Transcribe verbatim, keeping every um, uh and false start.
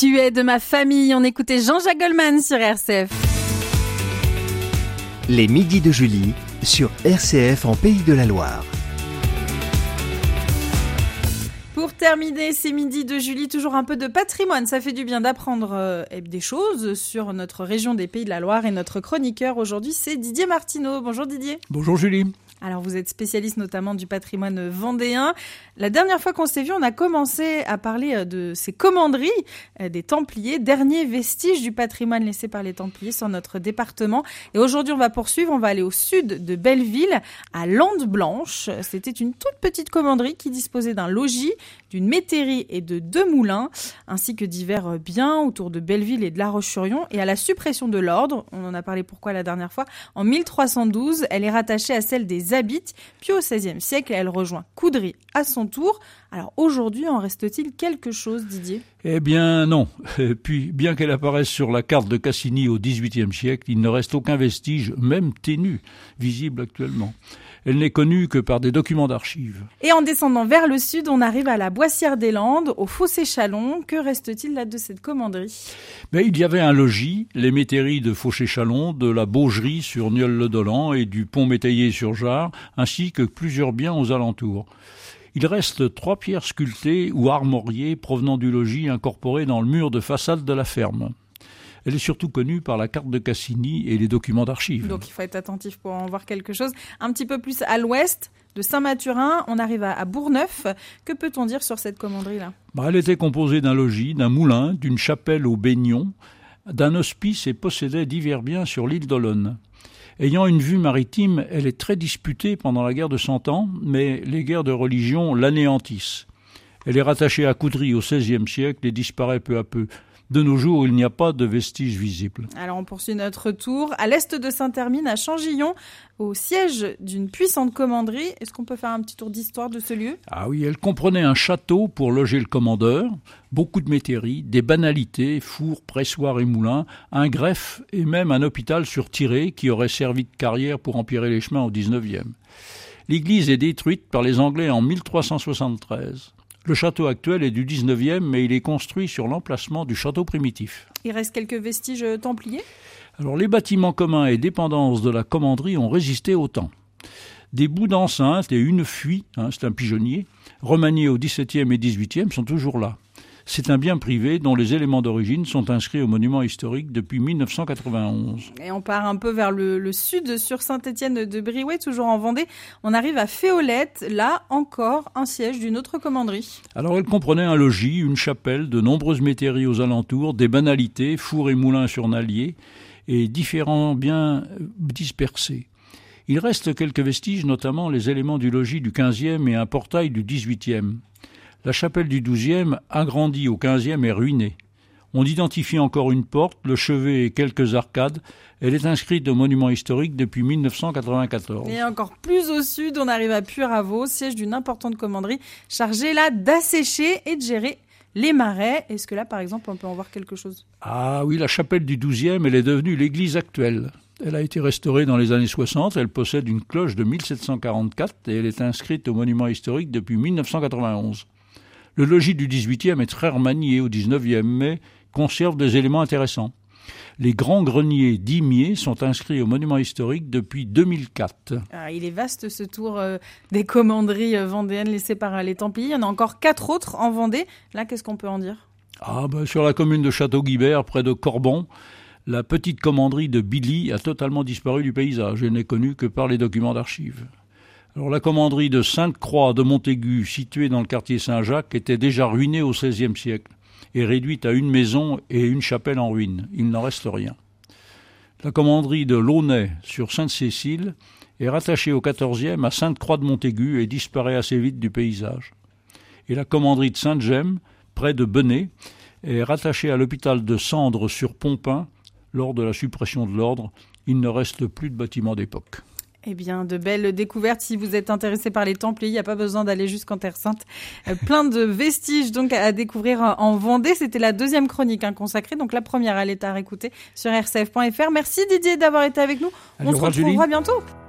Tu es de ma famille, on écoutait Jean-Jacques Goldman sur R C F. Les midis de Julie sur R C F en Pays de la Loire. Pour terminer ces midis de Julie, toujours un peu de patrimoine. Ça fait du bien d'apprendre euh, des choses sur notre région des Pays de la Loire. Et notre chroniqueur aujourd'hui, c'est Didier Martineau. Bonjour Didier. Bonjour Julie. Alors vous êtes spécialiste notamment du patrimoine vendéen. La dernière fois qu'on s'est vu, on a commencé à parler de ces commanderies des Templiers, derniers vestiges du patrimoine laissé par les Templiers sur notre département. Et aujourd'hui, on va poursuivre, on va aller au sud de Belleville, à Landes-Blanches. C'était une toute petite commanderie qui disposait d'un logis, d'une métairie et de deux moulins, ainsi que divers biens autour de Belleville et de La Roche-sur-Yon. Et à la suppression de l'ordre, on en a parlé pourquoi la dernière fois, en mille trois cent douze, elle est rattachée à celle des Habite, puis au seizième siècle, elle rejoint Coudry à son tour. Alors aujourd'hui, en reste-t-il quelque chose, Didier ? Eh bien non. Et puis, bien qu'elle apparaisse sur la carte de Cassini au dix-huitième siècle, il ne reste aucun vestige, même ténu, visible actuellement. Elle n'est connue que par des documents d'archives. Et en descendant vers le sud, on arrive à la Boissière-des-Landes, au Fossé-Chalon. Que reste-t-il là de cette commanderie ? Mais il y avait un logis, les métairies de Fauché-Chalon, de la Baugerie sur Nieul-le-Dolan et du pont métayer sur Jarre, ainsi que plusieurs biens aux alentours. Il reste trois pierres sculptées ou armoriées provenant du logis incorporées dans le mur de façade de la ferme. Elle est surtout connue par la carte de Cassini et les documents d'archives. Donc il faut être attentif pour en voir quelque chose. Un petit peu plus à l'ouest de Saint-Mathurin, on arrive à, à Bourgneuf. Que peut-on dire sur cette commanderie-là ? Bah, elle était composée d'un logis, d'un moulin, d'une chapelle au Baignon, d'un hospice et possédait divers biens sur l'île d'Olonne. Ayant une vue maritime, elle est très disputée pendant la guerre de Cent Ans, mais les guerres de religion l'anéantissent. Elle est rattachée à Coudry au seizième siècle et disparaît peu à peu. De nos jours, il n'y a pas de vestiges visibles. Alors on poursuit notre tour. À l'est de Saint-Hermine, à Changillon, au siège d'une puissante commanderie. Est-ce qu'on peut faire un petit tour d'histoire de ce lieu ? Ah oui, elle comprenait un château pour loger le commandeur, beaucoup de métairies, des banalités, fours, pressoirs et moulins, un greffe et même un hôpital sur Tiré qui aurait servi de carrière pour empirer les chemins au dix-neuvième. L'église est détruite par les Anglais en mille trois cent soixante-treize. Le château actuel est du dix-neuvième, mais il est construit sur l'emplacement du château primitif. Il reste quelques vestiges templiers ? Alors, les bâtiments communs et dépendances de la commanderie ont résisté au temps. Des bouts d'enceinte et une fuie, hein, c'est un pigeonnier, remaniés au dix-septième et dix-huitième, sont toujours là. C'est un bien privé dont les éléments d'origine sont inscrits au monument historique depuis mille neuf cent quatre-vingt-onze. Et on part un peu vers le, le sud, sur Saint-Étienne-de-Briouet, toujours en Vendée. On arrive à Féolette, là encore un siège d'une autre commanderie. Alors elle comprenait un logis, une chapelle, de nombreuses métairies aux alentours, des banalités, fours et moulins sur Nallier, et différents biens dispersés. Il reste quelques vestiges, notamment les éléments du logis du quinzième et un portail du dix-huitième. La chapelle du douzième, agrandie au quinzième, est ruinée. On identifie encore une porte, le chevet et quelques arcades. Elle est inscrite au monument historique depuis mille neuf cent quatre-vingt-quatorze. Et encore plus au sud, on arrive à Puyraveau, siège d'une importante commanderie, chargée là d'assécher et de gérer les marais. Est-ce que là, par exemple, on peut en voir quelque chose ? Ah oui, la chapelle du douzième, elle est devenue l'église actuelle. Elle a été restaurée dans les années soixante, elle possède une cloche de mille sept cent quarante-quatre et elle est inscrite au monument historique depuis mille neuf cent quatre-vingt-onze. Le logis du dix-huitième est très remanié au dix-neuvième, mais conserve des éléments intéressants. Les grands greniers d'Imier sont inscrits au monument historique depuis deux mille quatre. Alors, il est vaste ce tour euh, des commanderies euh, vendéennes laissées par euh, les Templiers. Il y en a encore quatre autres en Vendée. Là, qu'est-ce qu'on peut en dire ? Ah ben, sur la commune de Château-Guibert, près de Corbon, la petite commanderie de Billy a totalement disparu du paysage et n'est connue que par les documents d'archives. Alors la commanderie de Sainte-Croix de Montaigu, située dans le quartier Saint-Jacques, était déjà ruinée au seizième siècle et réduite à une maison et une chapelle en ruine. Il n'en reste rien. La commanderie de Launay sur Sainte-Cécile est rattachée au quatorzième à Sainte-Croix de Montaigu et disparaît assez vite du paysage. Et la commanderie de Sainte-Gemme, près de Benay, est rattachée à l'hôpital de Sandre sur Pompin. Lors de la suppression de l'ordre, il ne reste plus de bâtiments d'époque. Eh bien, de belles découvertes. Si vous êtes intéressé par les Templiers, il n'y a pas besoin d'aller jusqu'en Terre Sainte. Euh, plein de vestiges donc à découvrir en Vendée. C'était la deuxième chronique hein, consacrée. Donc la première, elle est à réécouter sur r c f point f r. Merci Didier d'avoir été avec nous. Allez, On se retrouvera Julie. bientôt.